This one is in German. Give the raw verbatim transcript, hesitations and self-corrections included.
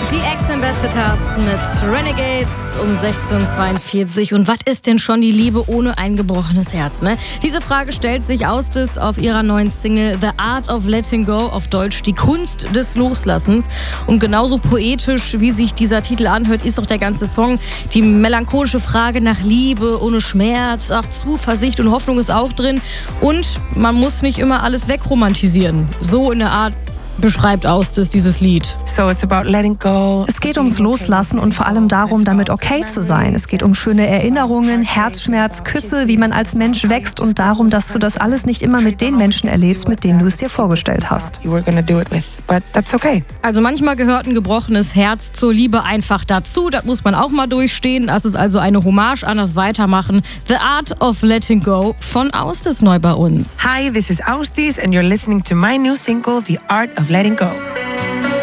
Die Ex-Ambassadors mit Renegades um sechzehn Uhr zweiundvierzig. Und was ist denn schon die Liebe ohne ein gebrochenes Herz, ne? Diese Frage stellt sich Austis auf ihrer neuen Single The Art of Letting Go, auf Deutsch die Kunst des Loslassens. Und genauso poetisch, wie sich dieser Titel anhört, ist auch der ganze Song. Die melancholische Frage nach Liebe ohne Schmerz, auch Zuversicht und Hoffnung ist auch drin. Und man muss nicht immer alles wegromantisieren. So in der Art beschreibt Austis dieses Lied. Es geht ums Loslassen und vor allem darum, damit okay zu sein. Es geht um schöne Erinnerungen, Herzschmerz, Küsse, wie man als Mensch wächst und darum, dass du das alles nicht immer mit den Menschen erlebst, mit denen du es dir vorgestellt hast. Also manchmal gehört ein gebrochenes Herz zur Liebe einfach dazu. Das muss man auch mal durchstehen. Das ist also eine Hommage an das Weitermachen. The Art of Letting Go von Austis neu bei uns. Hi, this is Austis and you're listening to my new single, The Art of Letting Go.